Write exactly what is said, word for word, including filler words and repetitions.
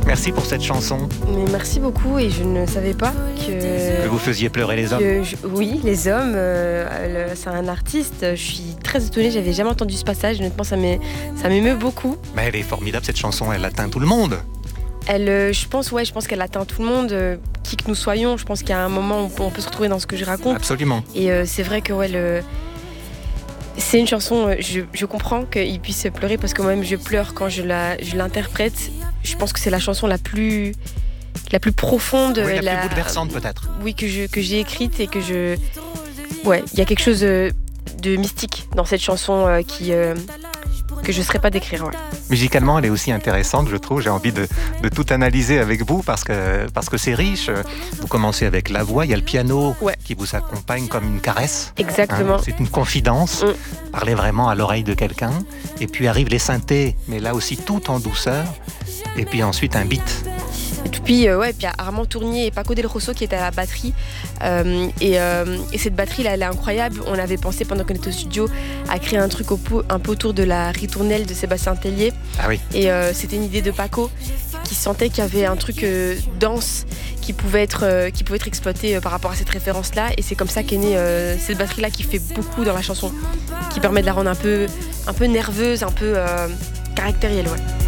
Merci pour cette chanson. Mais merci beaucoup et je ne savais pas que... Que vous faisiez pleurer les hommes. que je- Oui, les hommes, euh, le- c'est un artiste. Je suis très étonnée, j'avais jamais entendu ce passage. Honnêtement, ça m'é- ça m'émeut beaucoup. Mais elle est formidable cette chanson, elle atteint tout le monde. Elle, euh, je pense, ouais, je pense qu'elle atteint tout le monde, euh, qui que nous soyons. Je pense qu'il y a un moment où on peut, on peut se retrouver dans ce que je raconte. Absolument. Et euh, c'est vrai que ouais, le... c'est une chanson, euh, je, je comprends qu'il puisse pleurer parce que moi-même je pleure quand je, la, je l'interprète. Je pense que c'est la chanson la plus, la plus profonde, Oui, la, plus bouleversante peut-être. oui, que, je, que j'ai écrite et que je... Ouais, il y a quelque chose euh, de mystique dans cette chanson euh, qui, euh, que je ne saurais pas décrire. Ouais. Musicalement, elle est aussi intéressante, je trouve. J'ai envie de, de tout analyser avec vous parce que, parce que c'est riche. Vous commencez avec la voix, il y a le piano Ouais. qui vous accompagne comme une caresse. Exactement. Hein, c'est une confidence, Mm. parler vraiment à l'oreille de quelqu'un. Et puis arrivent les synthés, mais là aussi tout en douceur. Et puis ensuite un beat. Et puis, euh, ouais, puis il y a Armand Tournier et Paco Del Rosso qui étaient à la batterie. Euh, et, euh, et cette batterie-là, elle est incroyable. On avait pensé pendant qu'on était au studio à créer un truc au po- un peu autour de la ritournelle de Sébastien Tellier. Ah oui. Et euh, c'était une idée de Paco qui sentait qu'il y avait un truc euh, dense qui pouvait être, euh, qui pouvait être exploité euh, par rapport à cette référence-là. Et c'est comme ça qu'est née euh, cette batterie-là qui fait beaucoup dans la chanson, qui permet de la rendre un peu, un peu nerveuse, un peu euh, caractérielle. Ouais.